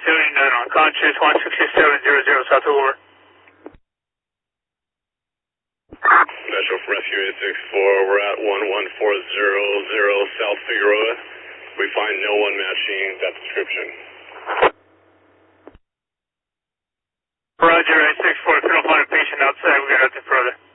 79 unconscious, 16700 South over. Metro for Rescue 864, we're at 11400 South Figueroa. We find no one matching that description. Roger, 864, if you don't find a patient outside, we're going to have to further.